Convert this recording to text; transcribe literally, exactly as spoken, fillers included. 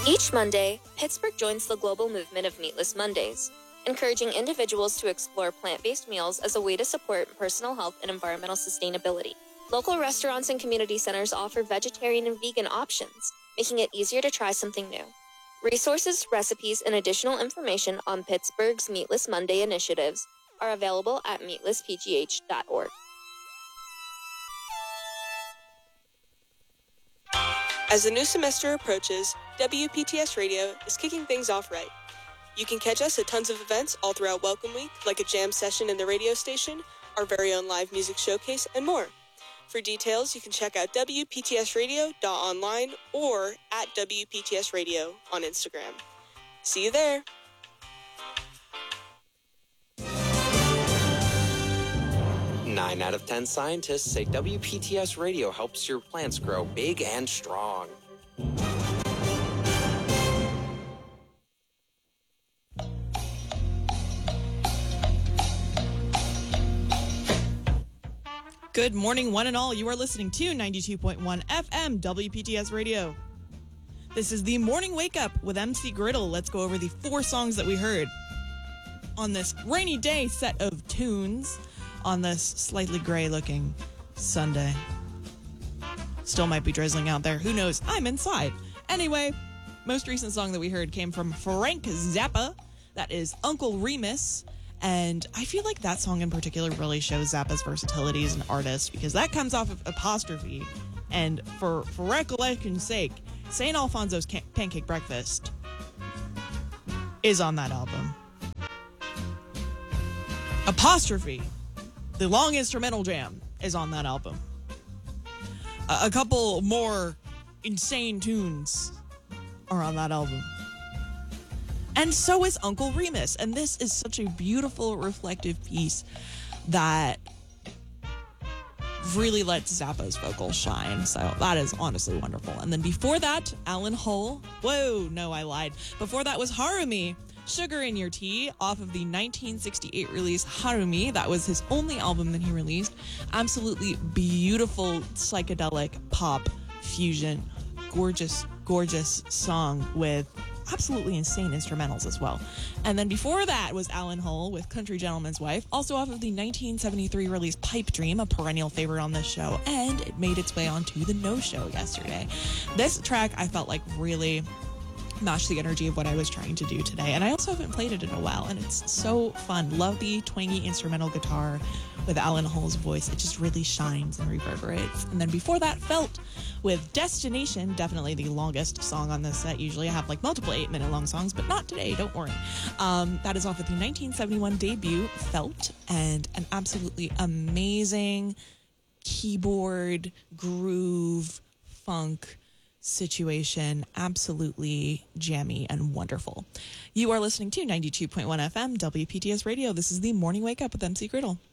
Each Monday, Pittsburgh joins the global movement of Meatless Mondays, encouraging individuals to explore plant-based meals as a way to support personal health and environmental sustainability. Local restaurants and community centers offer vegetarian and vegan options, making it easier to try something new. Resources, recipes, and additional information on Pittsburgh's Meatless Monday initiatives are available at meatless p g h dot org. As the new semester approaches, W P T S Radio is kicking things off right. You can catch us at tons of events all throughout Welcome Week, like a jam session in the radio station, our very own live music showcase, and more. For details, you can check out w p t s radio dot online or at W P T S Radio on Instagram. See you there! Nine out of ten scientists say W P T S Radio helps your plants grow big and strong. Good morning, one and all. You are listening to ninety-two point one F M W P T S Radio. This is the Morning Wake Up with M C Griddle. Let's go over the four songs that we heard on this rainy day set of tunes on this slightly gray-looking Sunday. Still might be drizzling out there. Who knows? I'm inside. Anyway, most recent song that we heard came from Frank Zappa. That is Uncle Remus. And I feel like that song in particular really shows Zappa's versatility as an artist, because that comes off of Apostrophe. And for, for recollection's sake, Saint Alfonso's Can- Pancake Breakfast is on that album. Apostrophe, the long instrumental jam, is on that album. Uh, a couple more insane tunes are on that album. And so is Uncle Remus. And this is such a beautiful, reflective piece that really lets Zappa's vocals shine. So that is honestly wonderful. And then before that, Alan Hull. Whoa, no, I lied. Before that was Harumi, Sugar in Your Tea, off of the nineteen sixty-eight release Harumi. That was his only album that he released. Absolutely beautiful psychedelic pop fusion. Gorgeous, gorgeous song with absolutely insane instrumentals as well. And then before that was Alan Hull with Country Gentleman's Wife, also off of the nineteen seventy-three release Pipe Dream, a perennial favorite on this show, and it made its way onto the No Show yesterday. This track I felt like really matched the energy of what I was trying to do today, and I also haven't played it in a while, and it's so fun. Love the twangy instrumental guitar with Alan Hull's voice. It just really shines and reverberates. And then before that, Felt with Destination, definitely the longest song on this set. Usually I have like multiple eight minute long songs, but not today, don't worry. Um, that is off of the nineteen seventy-one debut, Felt, and an absolutely amazing keyboard, groove, funk situation, absolutely jammy and wonderful. You are listening to ninety-two point one F M W P T S Radio. This is the Morning Wake Up with M C Griddle.